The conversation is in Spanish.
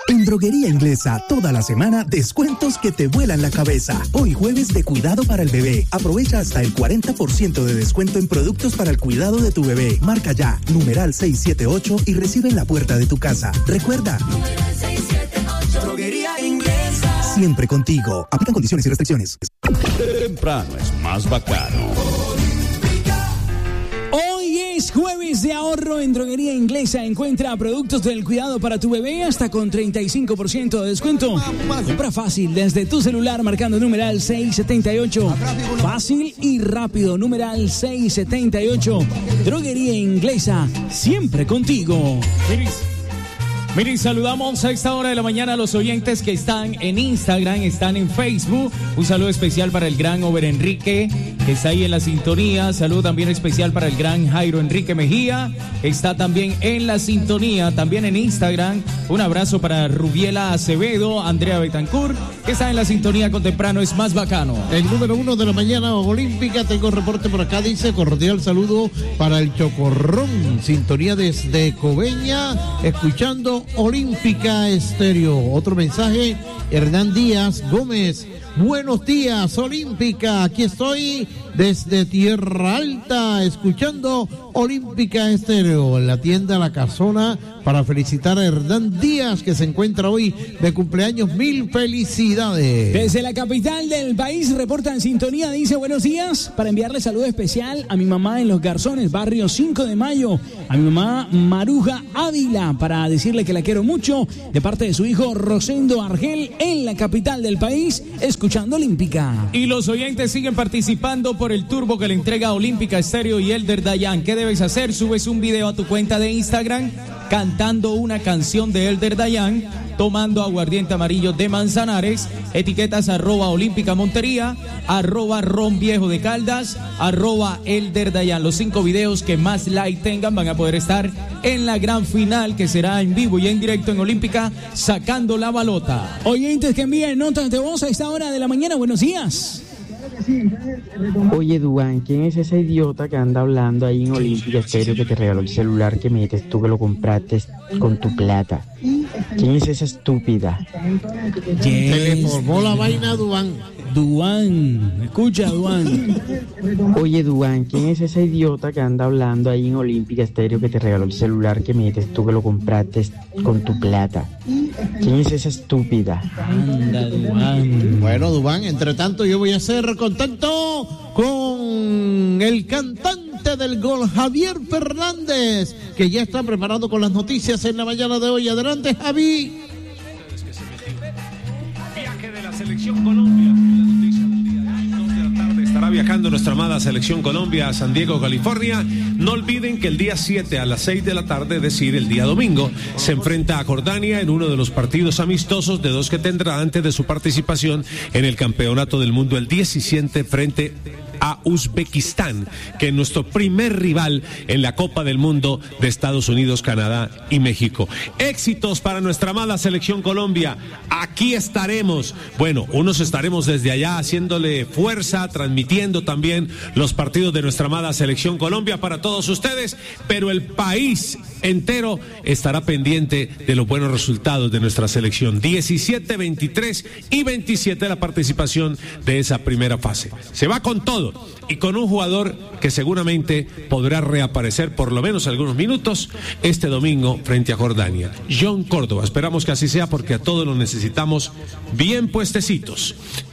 En Droguería Inglesa, toda la semana, descuentos que te vuelan la cabeza. Hoy jueves de cuidado para el bebé. Aprovecha hasta el 40% de descuento en productos para el cuidado de tu bebé. Marca ya, numeral 678 y recibe en la puerta de tu casa. Recuerda, numeral 678. Droguería Inglesa. Siempre contigo. Aplican condiciones y restricciones. Temprano es más bacano. Hoy es jueves de ahorro en Droguería Inglesa. Encuentra productos del cuidado para tu bebé hasta con 35% de descuento. Compra fácil desde tu celular marcando numeral 678. Fácil y rápido, numeral 678. Droguería Inglesa, siempre contigo. Miren, saludamos a esta hora de la mañana a los oyentes que están en Instagram, están en Facebook. Un saludo especial para el gran Over Enrique, que está ahí en la sintonía. Saludo también especial para el gran Jairo Enrique Mejía, que está también en la sintonía, también en Instagram. Un abrazo para Rubiela Acevedo, Andrea Betancourt, que está en la sintonía con Temprano es más bacano. El número 1 de la mañana olímpica, tengo reporte por acá, dice cordial saludo para el Chocorrón, sintonía desde Coveña, escuchando Olímpica Estéreo. Otro mensaje, Hernán Díaz Gómez. Buenos días, Olímpica. Aquí estoy desde Tierra Alta, escuchando Olímpica Estéreo, en la tienda La Casona, para felicitar a Hernán Díaz, que se encuentra hoy de cumpleaños. Mil felicidades. Desde la capital del país, reporta en sintonía, dice buenos días, para enviarle saludo especial a mi mamá en Los Garzones, barrio 5 de Mayo, a mi mamá Maruja Ávila, para decirle que la quiero mucho, de parte de su hijo Rosendo Argel, en la capital del país, escuchando Olímpica. Y los oyentes siguen participando por el turbo que le entrega Olímpica Estéreo y Elder Dayan. ¿Qué debes hacer? Subes un video a tu cuenta de Instagram cantando una canción de Elder Dayan, tomando aguardiente amarillo de Manzanares, etiquetas @Olímpica Montería, @Ron Viejo de Caldas, @Elder Dayan. Los 5 videos que más like tengan van a poder estar en la gran final, que será en vivo y en directo en Olímpica, sacando la balota. Oyentes que envíen notas de voz a esta hora de la mañana, buenos días. Oye, Duan, ¿quién es ese idiota que anda hablando ahí en Olímpica Estéreo que te regaló el celular que metes tú, que lo compraste con tu plata? ¿Quién es esa estúpida? Se le formó la vaina a Duan. Duan, escucha, Duan. Oye, Duan, ¿quién es ese idiota que anda hablando ahí en Olímpica Estéreo que te regaló el celular que metes tú, que lo compraste con tu plata? ¿Quién es esa estúpida? Anda, Duan. Bueno, Duan, entre tanto yo voy a ser contento con el cantante del gol, Javier Fernández, que ya está preparado con las noticias en la mañana de hoy. Adelante, Javi. Viaje de la Selección Colombia. Estará viajando nuestra amada Selección Colombia a San Diego, California. No olviden que el día 7 a las 6 de la tarde, es decir, el día domingo, se enfrenta a Jordania en uno de los partidos amistosos de 2 que tendrá antes de su participación en el Campeonato del Mundo el 17 frente a Uzbekistán, que es nuestro primer rival en la Copa del Mundo de Estados Unidos, Canadá y México. Éxitos para nuestra amada Selección Colombia. Aquí estaremos. Bueno, unos estaremos desde allá haciéndole fuerza, transmitiendo también los partidos de nuestra amada Selección Colombia para todos ustedes, pero el país entero estará pendiente de los buenos resultados de nuestra selección. 17, 23 y 27 la participación de esa primera fase. Se va con todo y con un jugador que seguramente podrá reaparecer por lo menos algunos minutos este domingo frente a Jordania. John Córdoba, esperamos que así sea porque a todos los necesitamos bien puestecitos.